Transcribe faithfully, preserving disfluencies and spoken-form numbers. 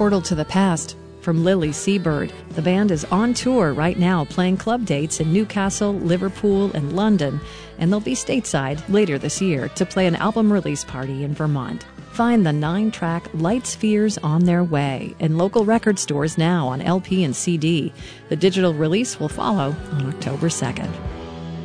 portal to the past. From Lily Seabird, the band is on tour right now playing club dates in Newcastle, Liverpool, and London, and they'll be stateside later this year to play an album release party in Vermont. Find the nine-track Light Spheres on their way in local record stores now on L P and C D. The digital release will follow on October second.